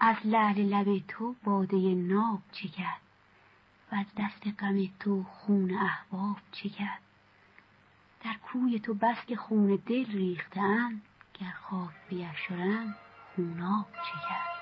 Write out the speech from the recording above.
از لعل لب تو باده ناب چه کرد؟ و از دست غم تو خون احباب چه کرد؟ در کوی تو بس که خون دل ریخته‌اند، گر خاک بیفشرند خوناب چه کرد؟